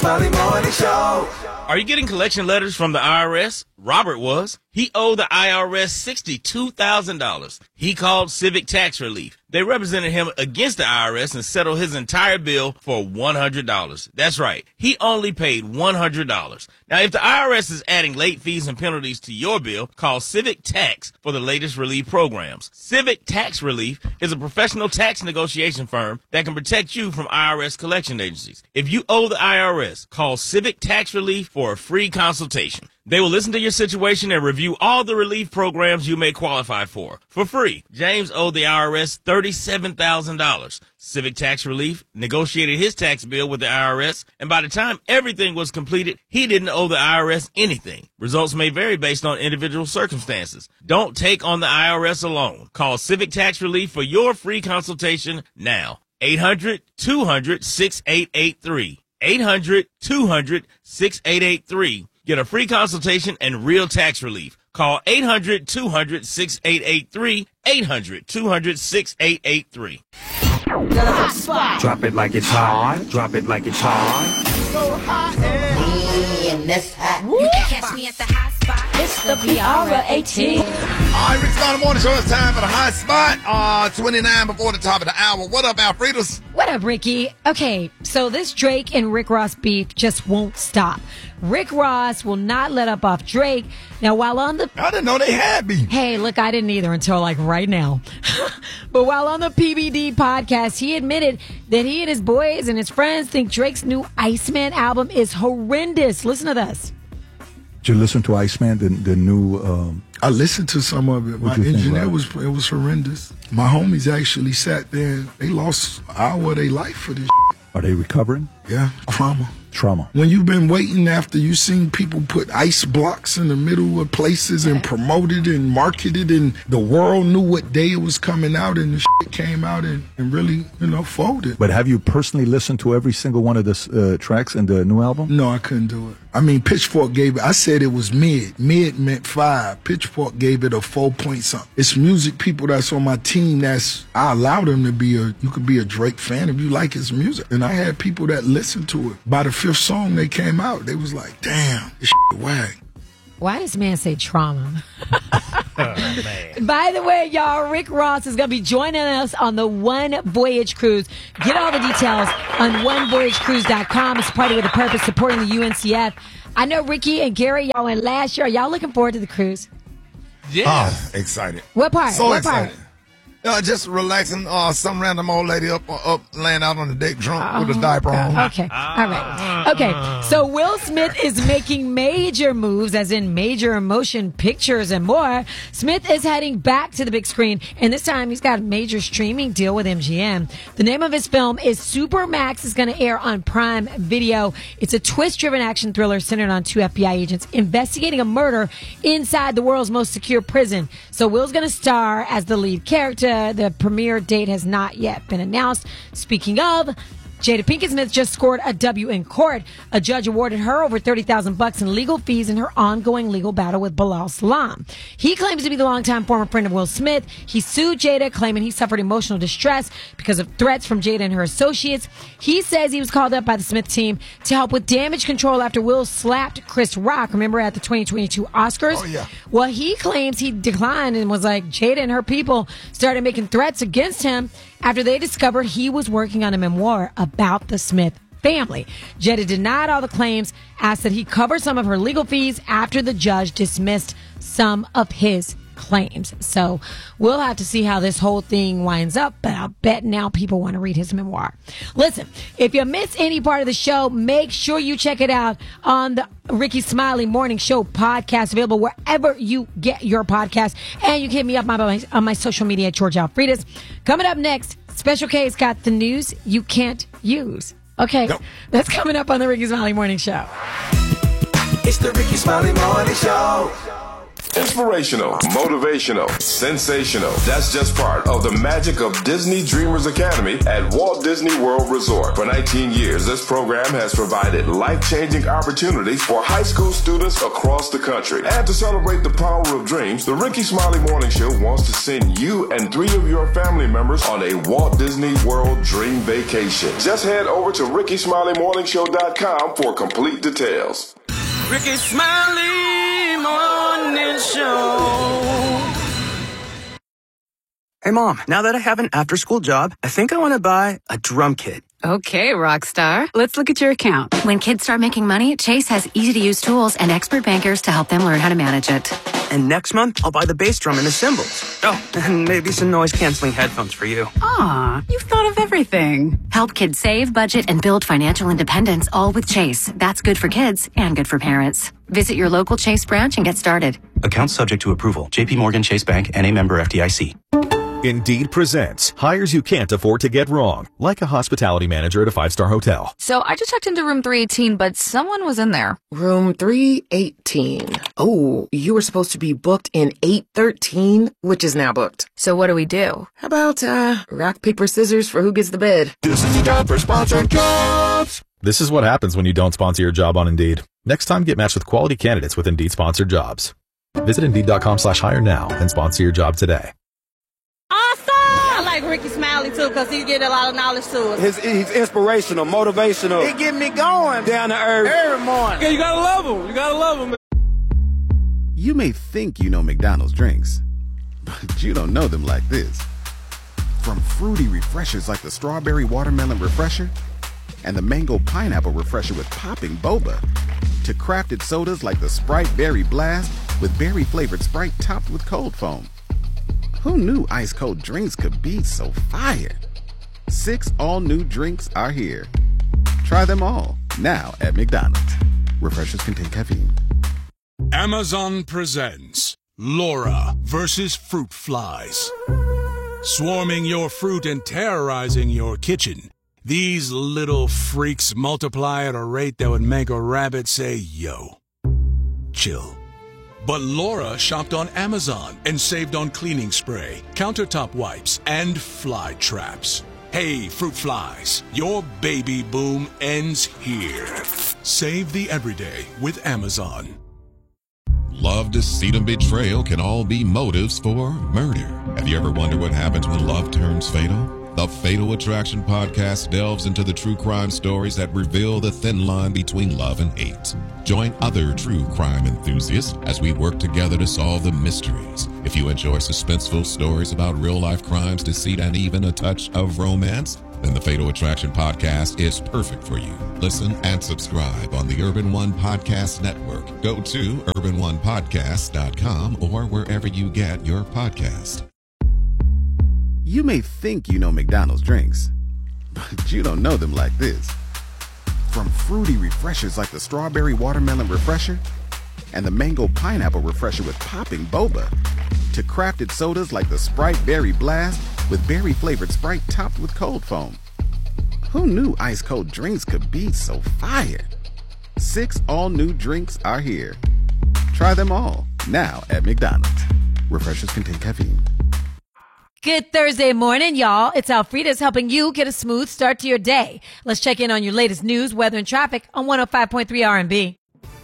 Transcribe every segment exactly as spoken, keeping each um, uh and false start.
Smiley Morning Show. Are you getting collection letters from the I R S? Robert was. He owed the I R S sixty-two thousand dollars. He called Civic Tax Relief. They represented him against the I R S and settled his entire bill for one hundred dollars. That's right. He only paid one hundred dollars. Now, if the I R S is adding late fees and penalties to your bill, call Civic Tax for the latest relief programs. Civic Tax Relief is a professional tax negotiation firm that can protect you from I R S collection agencies. If you owe the I R S, call Civic Tax Relief for a free consultation. They will listen to your situation and review all the relief programs you may qualify for, for free. James owed the I R S thirty-seven thousand dollars. Civic Tax Relief negotiated his tax bill with the I R S, and by the time everything was completed, he didn't owe the I R S anything. Results may vary based on individual circumstances. Don't take on the I R S alone. Call Civic Tax Relief for your free consultation now. eight hundred, two hundred, six eight eight three. eight hundred, two hundred, six eight eight three. Get a free consultation and real tax relief. Call eight hundred, two hundred, six eight eight three. eight hundred, two hundred, six eight eight three. Drop it like it's hot. Drop it like it's hot. So hot Me and this hot. You can catch me at the hot spot. It's the Piara eighteen. All right, Rick Scott Morning Show. It's time for the hot spot. Uh, twenty-nine before the top of the hour. What up, Alfredas? What up, Ricky? Okay, so this Drake and Rick Ross beef just won't stop. Rick Ross will not let up off Drake. Now, while on the... I didn't know they had beef. Hey, look, I didn't either until, like, right now. But while on the P B D podcast, he admitted that he and his boys and his friends think Drake's new Iceman album is horrendous. Listen to this. Did you listen to Iceman, the, the new... Um, I listened to some of it. My What'd you think, engineer Robert? was it was horrendous. My homies actually sat there and they lost an hour of their life for this. are they recovering? Yeah, trauma. Trauma. When you've been waiting after you seen people put ice blocks in the middle of places and promoted and marketed and the world knew what day it was coming out and the shit came out and, and really, you know, folded. But have you personally listened to every single one of the uh, tracks in the new album? No, I couldn't do it. I mean, Pitchfork gave it, I said it was mid. Mid meant five. Pitchfork gave it a four point something. It's music people that's on my team that's, I allow them to be a, you could be a Drake fan if you like his music. And I had people that listened to it. By the fifth song they came out, they was like, damn, this shit whack. Why does man say trauma? Oh, man. By the way, y'all, Rick Ross is going to be joining us on the One Voyage Cruise. Get all the details on one voyage cruise dot com. It's a party with a purpose, supporting the U N C F. I know Ricky and Gary, y'all went last year. Are y'all looking forward to the cruise? Yeah. Oh, excited. What part? So what excited. part? Uh, just relaxing. Uh, some random old lady up, up, laying out on the deck drunk Oh, with a diaper on. Okay. All right. Okay. So Will Smith is making major moves, as in major motion pictures and more. Smith is heading back to the big screen, and this time he's got a major streaming deal with M G M. The name of his film is Supermax. Is going to air on Prime Video. It's a twist-driven action thriller centered on two F B I agents investigating a murder inside the world's most secure prison. So Will's going to star as the lead character. The premiere date has not yet been announced. Speaking of, Jada Pinkett Smith just scored a W in court. A judge awarded her over thirty thousand bucks in legal fees in her ongoing legal battle with Bilal Salam. He claims to be the longtime former friend of Will Smith. He sued Jada, claiming he suffered emotional distress because of threats from Jada and her associates. He says he was called up by the Smith team to help with damage control after Will slapped Chris Rock, remember, at the twenty twenty-two Oscars? Oh, yeah. Well, he claims he declined and was like, Jada and her people started making threats against him after they discovered he was working on a memoir about the Smith family. Jada denied all the claims, asked that he cover some of her legal fees after the judge dismissed some of his claims. So we'll have to see how this whole thing winds up, but I'll bet now people want to read his memoir. Listen, if you miss any part of the show, make sure you check it out on the Ricky Smiley Morning Show podcast, available wherever you get your podcast. And you can hit me up on my, on my social media at George Alfredas. Coming up next, Special K's got the news you can't use. Okay, Yep. That's coming up on the Ricky Smiley Morning Show. It's the Ricky Smiley Morning Show. Inspirational, motivational, sensational. That's just part of the magic of Disney Dreamers Academy at Walt Disney World Resort. For nineteen years, this program has provided life-changing opportunities for high school students across the country. And to celebrate the power of dreams, the Ricky Smiley Morning Show wants to send you and three of your family members on a Walt Disney World Dream Vacation. Just head over to ricky smiley morning show dot com for complete details. Ricky Smiley Morning Show. Hey, Mom, now that I have an after-school job, I think I want to buy a drum kit. Okay, Rockstar. Let's look at your account. When kids start making money, Chase has easy-to-use tools and expert bankers to help them learn how to manage it. And next month, I'll buy the bass drum and the cymbals. Oh, and maybe some noise-canceling headphones for you. Aw, you've thought of everything. Help kids save, budget, and build financial independence, all with Chase. That's good for kids and good for parents. Visit your local Chase branch and get started. Account subject to approval. J P Morgan Chase Bank and a member F D I C. Indeed presents hires you can't afford to get wrong, like a hospitality manager at a five-star hotel. So I just checked into room three eighteen, but someone was in there. Room three eighteen. Oh, you were supposed to be booked in eight thirteen, which is now booked. So what do we do? How about, uh, rock, paper, scissors for who gets the bed? This is the time for sponsored jobs. This is what happens when you don't sponsor your job on Indeed. Next time, get matched with quality candidates with Indeed sponsored jobs. Visit Indeed.com slash hire now and sponsor your job today. I like Ricky Smiley, too, because he get a lot of knowledge to us. His, he's inspirational, motivational. He get me going. Down to earth. Every morning. Yeah, you gotta love him. You gotta love him. You may think you know McDonald's drinks, but you don't know them like this. From fruity refreshers like the Strawberry Watermelon Refresher and the Mango Pineapple Refresher with popping boba, to crafted sodas like the Sprite Berry Blast with berry-flavored Sprite topped with cold foam. Who knew ice-cold drinks could be so fire? Six all-new drinks are here. Try them all, now at McDonald's. Refreshers contain caffeine. Amazon presents Laura versus Fruit Flies. Swarming your fruit and terrorizing your kitchen, these little freaks multiply at a rate that would make a rabbit say, yo. Chill. But Laura shopped on Amazon and saved on cleaning spray, countertop wipes, and fly traps. Hey, fruit flies, your baby boom ends here. Save the everyday with Amazon. Love, deceit, and betrayal can all be motives for murder. Have you ever wondered what happens when love turns fatal? The Fatal Attraction podcast delves into the true crime stories that reveal the thin line between love and hate. Join other true crime enthusiasts as we work together to solve the mysteries. If you enjoy suspenseful stories about real-life crimes, deceit, and even a touch of romance, then the Fatal Attraction podcast is perfect for you. Listen and subscribe on the Urban One Podcast Network. Go to urban one podcast dot com or wherever you get your podcast. You may think you know McDonald's drinks, but you don't know them like this. From fruity refreshers like the Strawberry Watermelon Refresher and the Mango Pineapple Refresher with popping boba, to crafted sodas like the Sprite Berry Blast with berry-flavored Sprite topped with cold foam. Who knew ice-cold drinks could be so fire? Six all-new drinks are here. Try them all, now at McDonald's. Refreshers contain caffeine. Good Thursday morning, y'all. It's Alfreda's helping you get a smooth start to your day. Let's check in on your latest news, weather, and traffic on one oh five point three R and B.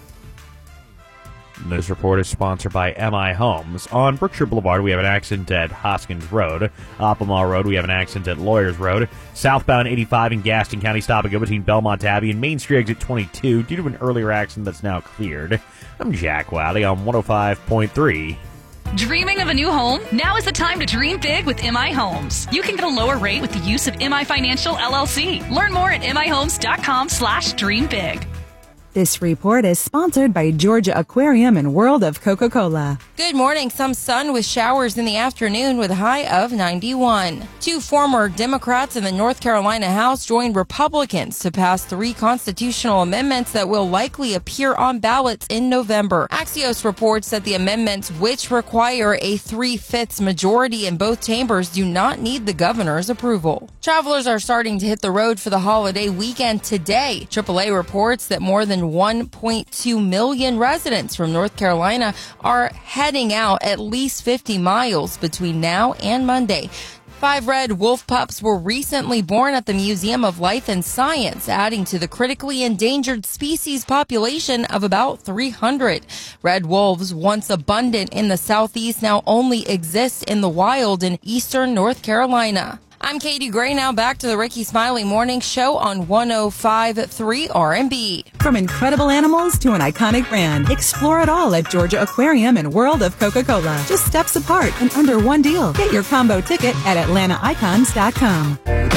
This report is sponsored by M I Homes. On Brookshire Boulevard, we have an accident at Hoskins Road. Oppenhall Road, we have an accident at Lawyers Road. Southbound eighty-five in Gaston County, stop and go between Belmont Abbey and Main Street exit twenty-two due to an earlier accident that's now cleared. I'm Jack Wiley on one oh five point three. Dreaming of a new home? Now is the time to dream big with M I Homes. You can get a lower rate with the use of M I Financial L L C. Learn more at M I homes dot com slash dream big. This report is sponsored by Georgia Aquarium and World of Coca-Cola. Good morning. Some sun with showers in the afternoon with a high of ninety-one. Two former Democrats in the North Carolina House joined Republicans to pass three constitutional amendments that will likely appear on ballots in November. Axios reports that the amendments, which require a three-fifths majority in both chambers, do not need the governor's approval. Travelers are starting to hit the road for the holiday weekend today. triple A reports that more than than one point two million residents from North Carolina are heading out at least fifty miles between now and Monday. Five red wolf pups were recently born at the Museum of Life and Science, adding to the critically endangered species population of about three hundred. Red wolves, once abundant in the southeast, now only exist in the wild in eastern North Carolina. I'm Katie Gray. Now back to the Ricky Smiley Morning Show on one oh five point three R and B. From incredible animals to an iconic brand, explore it all at Georgia Aquarium and World of Coca-Cola. Just steps apart and under one deal. Get your combo ticket at Atlanta Icons dot com.